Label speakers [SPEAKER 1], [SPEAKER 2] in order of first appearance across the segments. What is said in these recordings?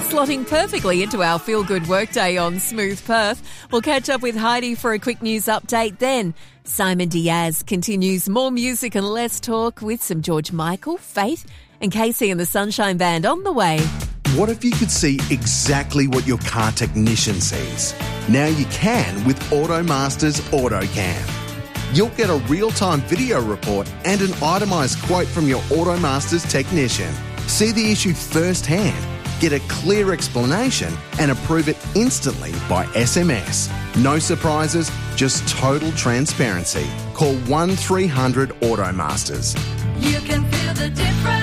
[SPEAKER 1] slotting perfectly into our feel-good workday on Smooth Perth. We'll catch up with Heidi for a quick news update then. Simon Diaz continues more music and less talk with some George Michael, Faith and Casey and the Sunshine Band on the way.
[SPEAKER 2] What if you could see exactly what your car technician sees? Now you can with AutoMaster's AutoCam. You'll get a real-time video report and an itemised quote from your AutoMaster's technician. See the issue firsthand, get a clear explanation and approve it instantly by SMS. No surprises, just total transparency. Call 1300 AutoMasters.
[SPEAKER 3] You can feel the difference.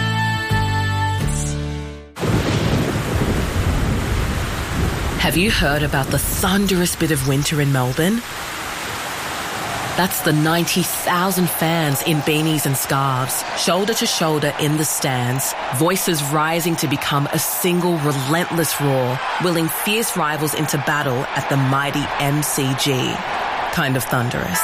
[SPEAKER 4] Have you heard about the thunderous bit of winter in Melbourne? That's the 90,000 fans in beanies and scarves, shoulder to shoulder in the stands, voices rising to become a single relentless roar, willing fierce rivals into battle at the mighty MCG. Kind of thunderous.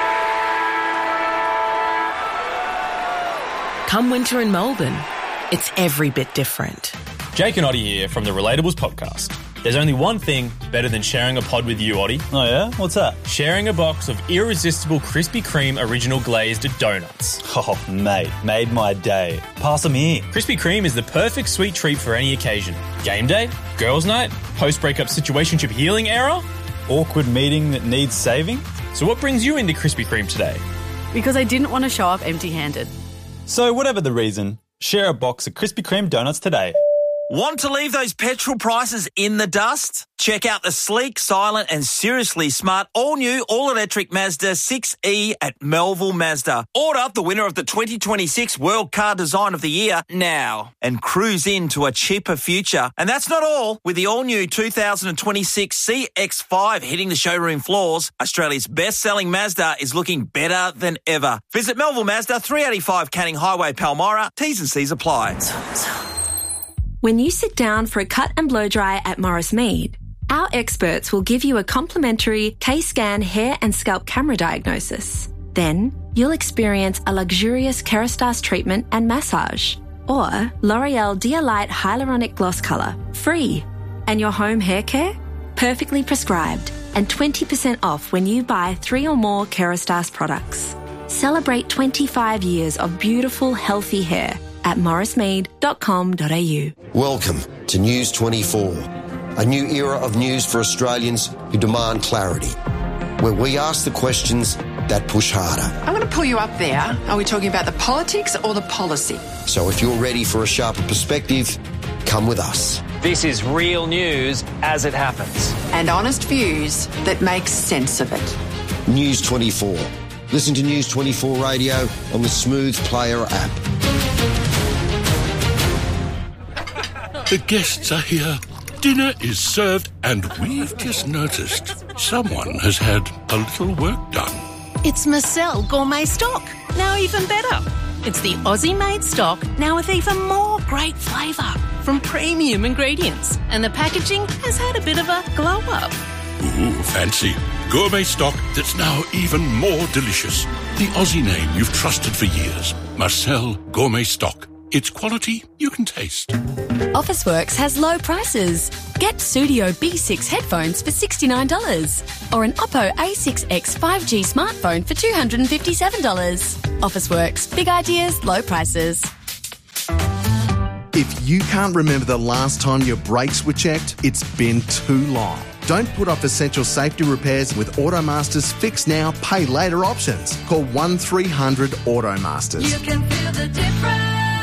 [SPEAKER 4] Come winter in Melbourne, it's every bit different.
[SPEAKER 5] Jake and Oddie here from the Relatables podcast. There's only one thing better than sharing a pod with you, Oddie.
[SPEAKER 6] Oh yeah? What's that?
[SPEAKER 5] Sharing a box of irresistible Krispy Kreme original glazed donuts.
[SPEAKER 6] Oh, mate, made my day. Pass them here.
[SPEAKER 5] Krispy Kreme is the perfect sweet treat for any occasion. Game day, girls' night, post-breakup situationship healing era.
[SPEAKER 6] Awkward meeting that needs saving.
[SPEAKER 5] So what brings you into Krispy Kreme today?
[SPEAKER 7] Because I didn't want to show up empty-handed.
[SPEAKER 6] So whatever the reason, share a box of Krispy Kreme donuts today.
[SPEAKER 8] Want to leave those petrol prices in the dust? Check out the sleek, silent and seriously smart all-new, all-electric Mazda 6e at Melville Mazda. Order the winner of the 2026 World Car Design of the Year now and cruise into a cheaper future. And that's not all. With the all-new 2026 CX-5 hitting the showroom floors, Australia's best-selling Mazda is looking better than ever. Visit Melville Mazda, 385 Canning Highway, Palmyra. T's and C's apply.
[SPEAKER 9] When you sit down for a cut and blow dry at Morris Mead, our experts will give you a complimentary K-Scan hair and scalp camera diagnosis. Then, you'll experience a luxurious Kerastase treatment and massage, or L'Oreal Dia-Light Hyaluronic Gloss Colour, free. And your home hair care? Perfectly prescribed and 20% off when you buy 3 or more Kerastase products. Celebrate 25 years of beautiful, healthy hair at morrismead.com.au.
[SPEAKER 10] Welcome to News 24, a new era of news for Australians who demand clarity, where we ask the questions that push harder.
[SPEAKER 11] I'm going to pull you up there. Are we talking about the politics or the policy?
[SPEAKER 10] So if you're ready for a sharper perspective, come with us.
[SPEAKER 12] This is real news as it happens.
[SPEAKER 11] And honest views that make sense of it.
[SPEAKER 10] News 24. Listen to News 24 Radio on the Smooth Player app.
[SPEAKER 13] The guests are here. Dinner is served, and we've just noticed someone has had a little work done.
[SPEAKER 14] It's Marcel Gourmet Stock, now even better. It's the Aussie-made stock, now with even more great flavour from premium ingredients. And the packaging has had a bit of a glow-up.
[SPEAKER 13] Ooh, fancy. Gourmet stock that's now even more delicious. The Aussie name you've trusted for years. Marcel Gourmet Stock. It's quality you can taste.
[SPEAKER 15] Officeworks has low prices. Get Studio B6 headphones for $69 or an Oppo A6X 5G smartphone for $257. Officeworks, big ideas, low prices.
[SPEAKER 2] If you can't remember the last time your brakes were checked, it's been too long. Don't put off essential safety repairs with AutoMaster's Fix Now, Pay Later options. Call 1300 AutoMasters.
[SPEAKER 3] You can feel the difference.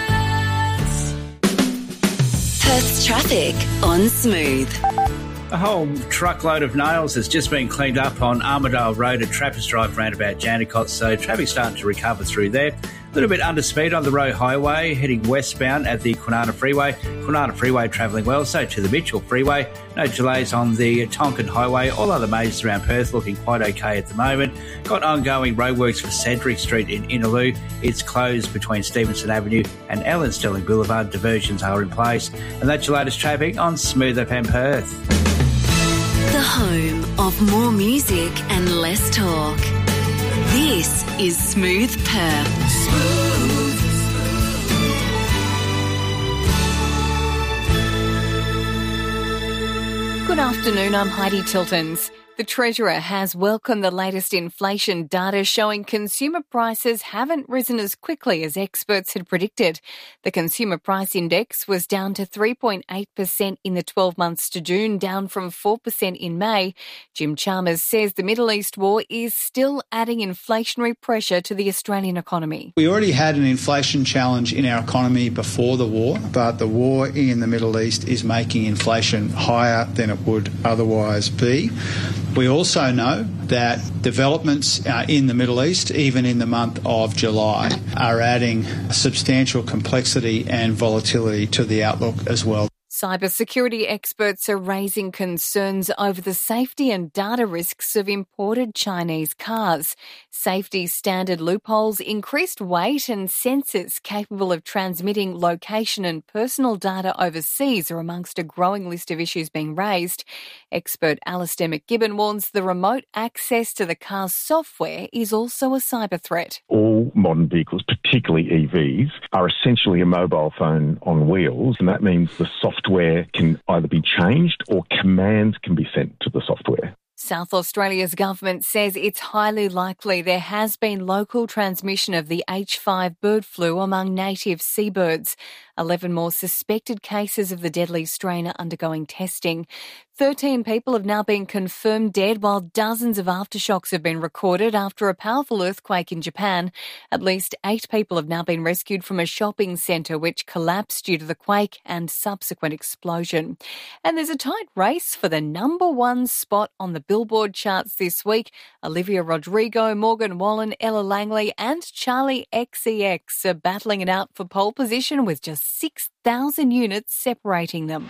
[SPEAKER 16] Perth's traffic on Smooth.
[SPEAKER 17] A whole truckload of nails has just been cleaned up on Armidale Road at Trappers Drive roundabout Jandakot, so traffic's starting to recover through there. A little bit under speed on the Roe Highway, heading westbound at the Kwinana Freeway. Kwinana Freeway travelling well, so to the Mitchell Freeway. No delays on the Tonkin Highway. All other majors around Perth looking quite okay at the moment. Got ongoing roadworks for Cedric Street in Innaloo. It's closed between Stevenson Avenue and Ellen Sterling Boulevard. Diversions are in place. And that's your latest traffic on Smooth FM Perth.
[SPEAKER 16] The home of more music and less talk. This is Smooth Perth. Smooth.
[SPEAKER 18] Good afternoon, I'm Heidi Tiltons. The Treasurer has welcomed the latest inflation data showing consumer prices haven't risen as quickly as experts had predicted. The Consumer Price Index was down to 3.8% in the 12 months to June, down from 4% in May. Jim Chalmers says the Middle East war is still adding inflationary pressure to the Australian economy.
[SPEAKER 19] We already had an inflation challenge in our economy before the war, but the war in the Middle East is making inflation higher than it would otherwise be. We also know that developments in the Middle East, even in the month of July, are adding substantial complexity and volatility to the outlook as well.
[SPEAKER 18] Cybersecurity experts are raising concerns over the safety and data risks of imported Chinese cars. Safety standard loopholes, increased weight and sensors capable of transmitting location and personal data overseas are amongst a growing list of issues being raised. Expert Alistair McGibbon warns the remote access to the car's software is also a cyber threat.
[SPEAKER 20] All modern vehicles, particularly EVs, are essentially a mobile phone on wheels, and that means the software can either be changed or commands can be sent to the software.
[SPEAKER 18] South Australia's government says it's highly likely there has been local transmission of the H5 bird flu among native seabirds. 11 more suspected cases of the deadly strain are undergoing testing. 13 people have now been confirmed dead, while dozens of aftershocks have been recorded after a powerful earthquake in Japan. At least 8 people have now been rescued from a shopping centre which collapsed due to the quake and subsequent explosion. And there's a tight race for the number one spot on the Billboard charts this week. Olivia Rodrigo, Morgan Wallen, Ella Langley and Charlie XCX are battling it out for pole position with just 6,000 units separating them.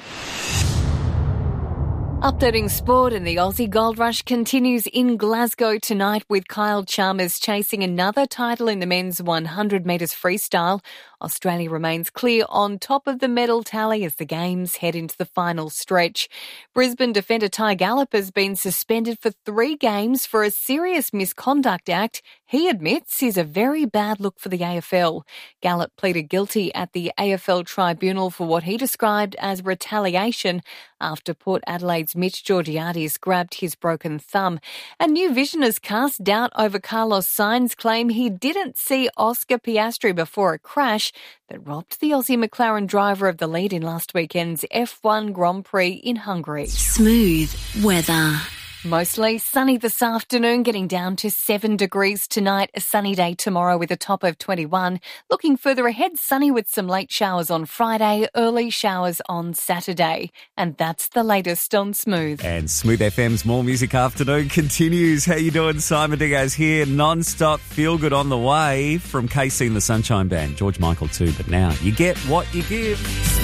[SPEAKER 18] Updating sport, and the Aussie Gold Rush continues in Glasgow tonight with Kyle Chalmers chasing another title in the men's 100 metres freestyle. Australia remains clear on top of the medal tally as the Games head into the final stretch. Brisbane defender Ty Gallop has been suspended for 3 games for a serious misconduct act he admits is a very bad look for the AFL. Gallop pleaded guilty at the AFL tribunal for what he described as retaliation after Port Adelaide's Mitch Georgiadis grabbed his broken thumb. And New Vision has cast doubt over Carlos Sainz's claim he didn't see Oscar Piastri before a crash that robbed the Aussie McLaren driver of the lead in last weekend's F1 Grand Prix in Hungary.
[SPEAKER 16] Smooth weather.
[SPEAKER 18] Mostly sunny this afternoon, getting down to 7 degrees tonight. A sunny day tomorrow with a top of 21. Looking further ahead, sunny with some late showers on Friday, early showers on Saturday. And that's the latest on Smooth.
[SPEAKER 21] And Smooth FM's More Music Afternoon continues. How you doing? Simon Diaz here. Non-stop feel good on the way from KC and the Sunshine Band. George Michael too, but now you get what you give.